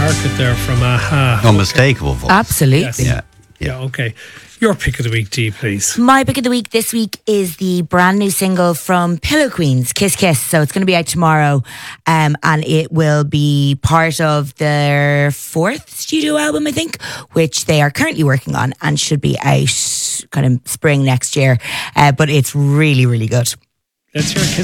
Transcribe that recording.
Harkett there from Aha. Unmistakable voice. Absolutely. Yes. Yeah, okay. Your pick of the week, Dee, please. My pick of the week this week is the brand new single from Pillow Queens, Kiss Kiss. So it's going to be out tomorrow, and it will be part of their 4th studio album, I think, which they are currently working on and should be out kind of spring next year. But it's really, really good. Let's hear Kiss